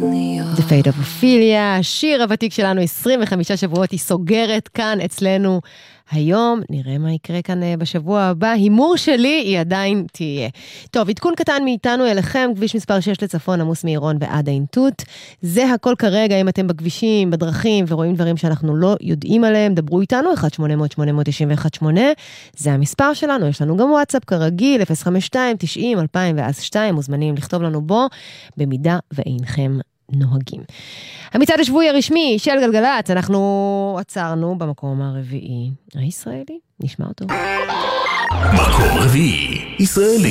The Fate of Ophelia, השיר הוותיק שלנו, 25 שבועות, היא סוגרת כאן אצלנו היום. נראה מה יקרה כאן בשבוע הבא. הימור שלי היא עדיין תהיה. טוב, עדכון קטן מאיתנו אליכם, כביש מספר 6 לצפון, עמוס מעירון ועד העינתות. זה הכל כרגע, אם אתם בכבישים, בדרכים, ורואים דברים שאנחנו לא יודעים עליהם, דברו איתנו, 1-800-891-8. זה המספר שלנו, יש לנו גם וואטסאפ כרגיל, 052-90-2002, מוזמנים לכתוב לנו בו, במידה ואינכם נוהגים. המצעד השבועי הרשמי של גלגלצ, אנחנו עצרנו במקום הרביעי הישראלי, נשמע אותו. מקום רביעי ישראלי.